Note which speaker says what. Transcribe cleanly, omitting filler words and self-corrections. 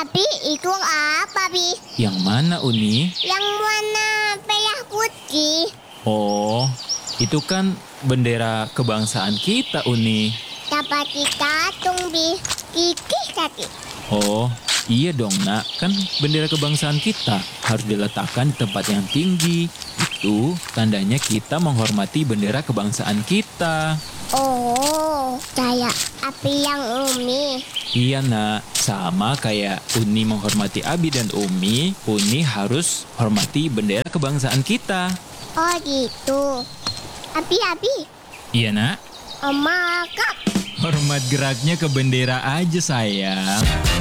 Speaker 1: Abi, itu apa, Bi?
Speaker 2: Yang mana, Uni?
Speaker 1: Yang warna merah putih.
Speaker 2: Oh, itu kan bendera kebangsaan kita, Uni.
Speaker 1: Dapat ditatung, Bi. Gigih tadi.
Speaker 2: Oh, iya dong, Nak. Kan bendera kebangsaan kita harus diletakkan di tempat yang tinggi. Itu tandanya kita menghormati bendera kebangsaan kita.
Speaker 1: Oh, kayak Abi yang Umi.
Speaker 2: Iya, Nak. Sama kayak Uni menghormati Abi dan Umi, Uni harus hormati bendera kebangsaan kita.
Speaker 1: Oh, gitu. Abi.
Speaker 2: Iya, Nak.
Speaker 1: Oma, Kak.
Speaker 2: Hormat geraknya ke bendera aja, sayang.